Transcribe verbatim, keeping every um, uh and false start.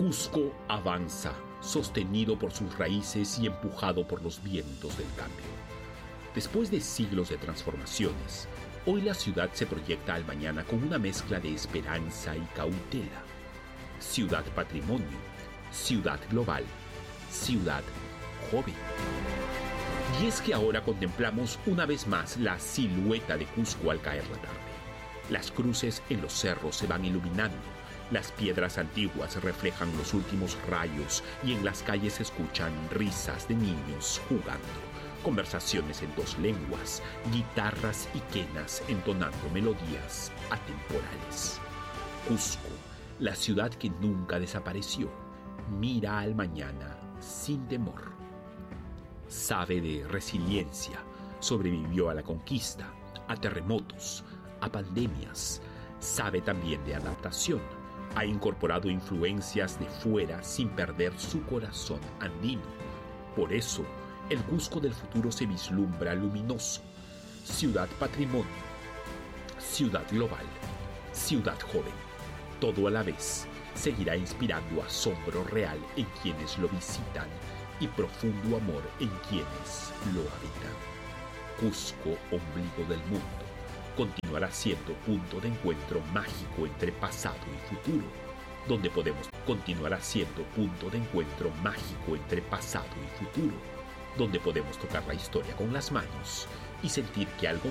Cusco avanza, sostenido por sus raíces y empujado por los vientos del cambio. Después de siglos de transformaciones, hoy la ciudad se proyecta al mañana con una mezcla de esperanza y cautela. Ciudad patrimonio, ciudad global, ciudad joven. Y es que ahora contemplamos una vez más la silueta de Cusco al caer la tarde. Las cruces en los cerros se van iluminando, las piedras antiguas reflejan los últimos rayos y en las calles se escuchan risas de niños jugando, conversaciones en dos lenguas, guitarras y quenas entonando melodías atemporales. Cusco, la ciudad que nunca desapareció, mira al mañana sin temor. Sabe de resiliencia, sobrevivió a la conquista, a terremotos, a pandemias. Sabe también de adaptación. Ha incorporado influencias de fuera sin perder su corazón andino. Por eso, el Cusco del futuro se vislumbra luminoso. Ciudad patrimonio, ciudad global, ciudad joven. Todo a la vez seguirá inspirando asombro real en quienes lo visitan y profundo amor en quienes lo habitan. Cusco, ombligo del mundo, continuará siendo punto de encuentro mágico entre pasado y futuro, donde podemos continuará siendo punto de encuentro mágico entre pasado y futuro, donde podemos tocar la historia con las manos y sentir que algo